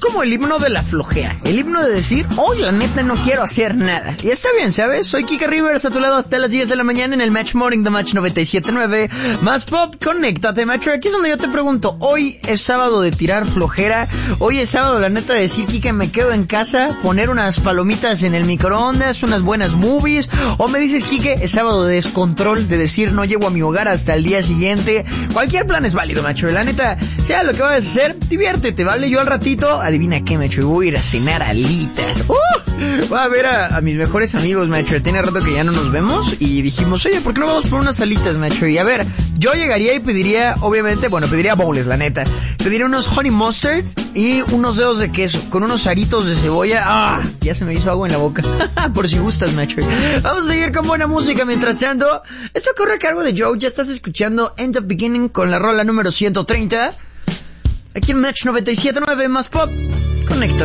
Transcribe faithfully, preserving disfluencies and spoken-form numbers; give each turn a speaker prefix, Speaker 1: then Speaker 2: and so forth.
Speaker 1: como el himno de la flojera, el himno de decir, hoy la neta no quiero hacer nada. Y está bien, ¿sabes? Soy Kike Rivers, a tu lado hasta las diez de la mañana en el Match Morning de Match noventa y siete punto nueve. Más Pop, conéctate, macho. Aquí es donde yo te pregunto, hoy es sábado de tirar flojera, hoy es sábado, la neta, de decir, Kike, me quedo en casa, poner unas palomitas en el microondas, unas buenas movies, o me dices, Kike, es sábado de descontrol, de decir, no llego a mi hogar hasta el día siguiente. Cualquier plan es válido, macho. La neta, sea lo que vayas a hacer, diviértete, ¿vale? Yo al ratito, adivina qué, macho, voy a ir a cenar alitas. ¡Uh! Voy a ver a, a mis mejores amigos, macho. Tiene rato que ya no nos vemos y dijimos, oye, ¿por qué no vamos por unas alitas, macho? Y a ver, yo llegaría y pediría, obviamente, bueno, pediría bowls, la neta. Pediría unos honey mustard y unos dedos de queso con unos aritos de cebolla. ¡Ah! Ya se me hizo agua en la boca. Por si gustas, macho. Vamos a seguir con buena música mientras tanto. Esto corre a cargo de Joe. Ya estás escuchando End of Beginning con la rola número ciento treinta. Aquí en Match noventa y siete punto nueve. Más Pop. Conecta.